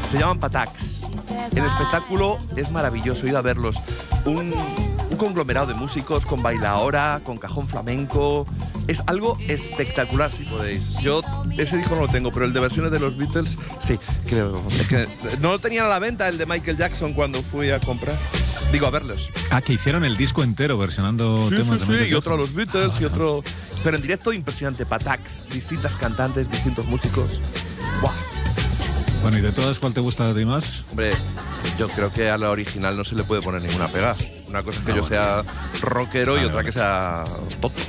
Se llaman Patacs. El espectáculo es maravilloso, id a verlos. Un conglomerado de músicos con bailaora, con cajón flamenco. Es algo espectacular, si podéis. Yo ese disco no lo tengo, pero el de versiones de los Beatles, sí. Es que no lo tenían a la venta, el de Michael Jackson, cuando fui a comprar. Digo, a verlos. Ah, que hicieron el disco entero versionando temas de Michael Jackson. Y otro a los Beatles y otro... Pero en directo impresionante, Patacs. Distintas cantantes, distintos músicos. ¡Buah! Bueno, ¿y de todas cuál te gusta a ti más? Hombre, yo creo que a la original no se le puede poner ninguna pega. Una cosa es que yo sea rockero y otra que sea tonto.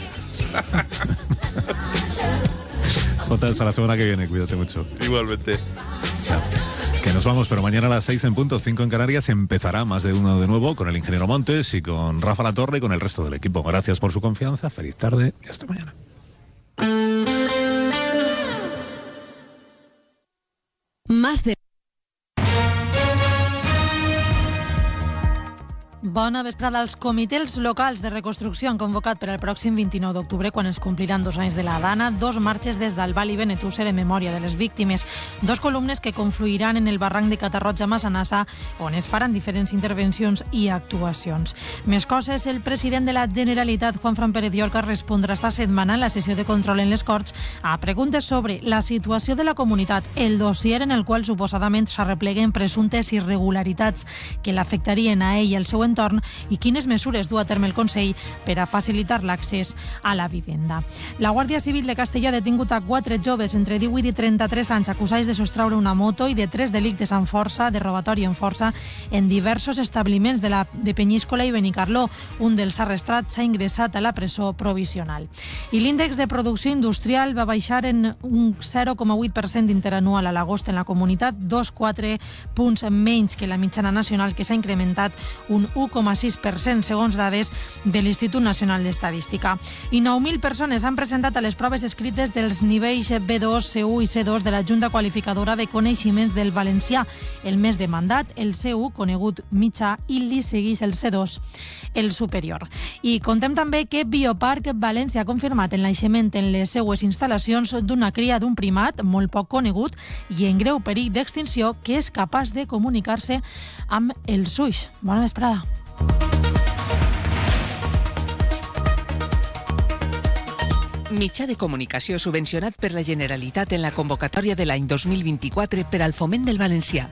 Jota, hasta la semana que viene, cuídate mucho. Igualmente. Chao. Que nos vamos, pero mañana a las 6 en punto, 5 en Canarias, empezará Más de Uno de nuevo con el ingeniero Montes y con Rafa Latorre y con el resto del equipo. Gracias por su confianza, feliz tarde y hasta mañana. Más de... Bona vesprada. Els comitès locals de reconstrucció han convocat per al pròxim 29 d'octubre, quan es compliran 2 anys de la Dana, 2 marxes des d'Albal i Benetússer en memòria de les víctimes, 2 columnes que confluiran en el barranc de Catarroja a Massanassa, on es faran diferents intervencions i actuacions. Més coses, el president de la Generalitat, Juanfran Pérez Llorca, respondrà esta setmana en la sessió de control en les Corts a preguntes sobre la situació de la comunitat, el dossier en el qual suposadament s'arrepleguen presumptes irregularitats que l'afectarien a ell i el seu entorn i quines mesures du a terme el Consell per a facilitar l'accés a la vivenda. La Guàrdia Civil de Castelló ha detingut a 4 joves entre 18 i 33 anys acusats de sostraure una moto i de 3 delictes amb força, de robatori amb força, en diversos establiments de Penyíscola i Benicarló. Un dels arrestats s'ha ingressat a la presó provisional. I l'índex de producció industrial va baixar en un 0,8% interanual a l'agost en la comunitat, 2,4 punts menys que la mitjana nacional, que s'ha incrementat un 1,6% segons dades de l'Institut Nacional d'Estadística. I 9.000 persones han presentat a les proves escrites dels nivells B2, C1 i C2 de la Junta Qualificadora de Coneixements del Valencià. El més demandat, el C1, conegut mitjà, i li segueix el C2, el superior. I contem també que Bioparc València ha confirmat el naixement en les seues instal·lacions d'una cria d'un primat molt poc conegut i en greu perill d'extinció, que és capaç de comunicar-se amb els ulls. Bona vesprada. Mitjà de comunicació subvencionat per la Generalitat en la convocatòria de l'any 2024 per al foment del valencià.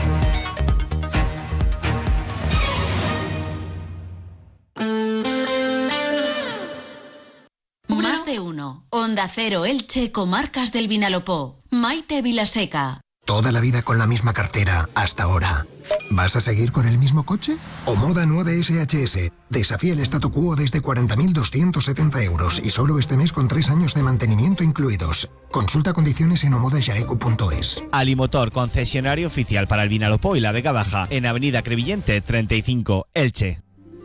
Más de uno. Onda Cero Elche, Comarcas del Vinalopó. Maite Vilaseca. Toda la vida con la misma cartera, hasta ahora. ¿Vas a seguir con el mismo coche? Omoda 9 SHS. Desafía el statu quo desde 40.270 euros y solo este mes con 3 años de mantenimiento incluidos. Consulta condiciones en omodayaeco.es. Alimotor, concesionario oficial para el Vinalopó y la Vega Baja, en Avenida Crevillente 35, Elche.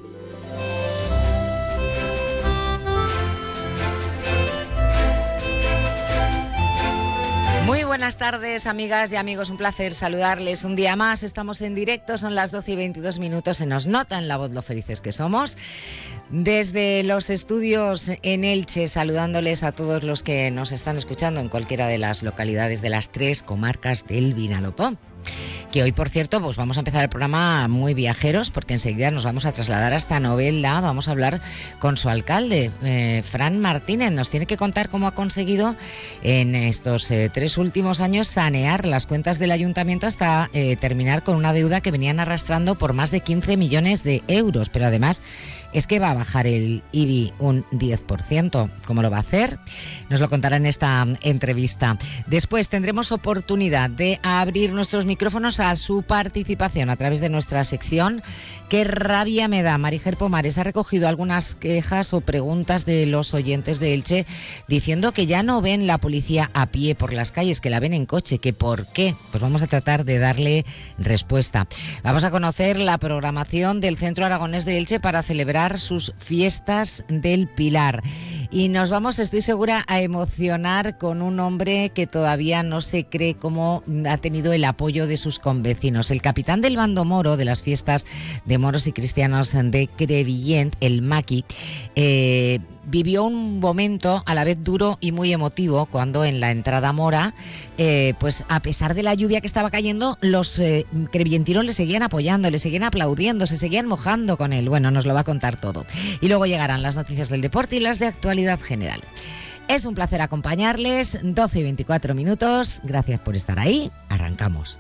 Muy buenas tardes, amigas y amigos, un placer saludarles un día más. Estamos en directo, son las 12 y 22 minutos, se nos nota en la voz lo felices que somos. Desde los estudios en Elche, saludándoles a todos los que nos están escuchando en cualquiera de las localidades de las 3 comarcas del Vinalopó. Que hoy, por cierto, pues vamos a empezar el programa muy viajeros, porque enseguida nos vamos a trasladar hasta Novelda. Vamos a hablar con su alcalde, Fran Martínez. Nos tiene que contar cómo ha conseguido en estos 3 últimos años sanear las cuentas del ayuntamiento hasta terminar con una deuda que venían arrastrando por más de 15 millones de euros. Pero además es que va a bajar el IBI un 10%. ¿Cómo lo va a hacer? Nos lo contará en esta entrevista. Después tendremos oportunidad de abrir nuestros micrófonos a su participación a través de nuestra sección Qué rabia me da. Marijer Pomares ha recogido algunas quejas o preguntas de los oyentes de Elche diciendo que ya no ven la policía a pie por las calles, que la ven en coche, que ¿por qué? Pues vamos a tratar de darle respuesta. Vamos a conocer la programación del Centro Aragonés de Elche para celebrar sus fiestas del Pilar. Y nos vamos, estoy segura, a emocionar con un hombre que todavía no se cree cómo ha tenido el apoyo de sus convecinos. El capitán del bando moro de las fiestas de moros y cristianos de Crevillent, el Maqui, vivió un momento a la vez duro y muy emotivo cuando en la entrada Mora, pues a pesar de la lluvia que estaba cayendo, los crevillentinos le seguían apoyando, le seguían aplaudiendo, se seguían mojando con él. Bueno, nos lo va a contar todo. Y luego llegarán las noticias del deporte y las de actualidad general. Es un placer acompañarles, 12 y 24 minutos. Gracias por estar ahí. Arrancamos.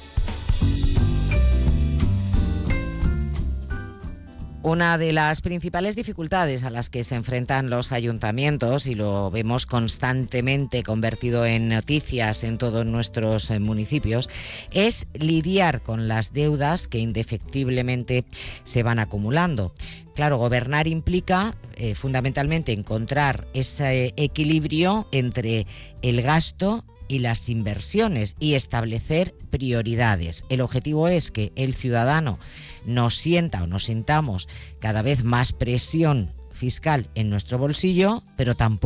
Una de las principales dificultades a las que se enfrentan los ayuntamientos, y lo vemos constantemente convertido en noticias en todos nuestros municipios, es lidiar con las deudas que indefectiblemente se van acumulando. Claro, gobernar implica fundamentalmente encontrar ese equilibrio entre el gasto y las inversiones y establecer prioridades. El objetivo es que el ciudadano nos sintamos cada vez más presión fiscal en nuestro bolsillo, pero tampoco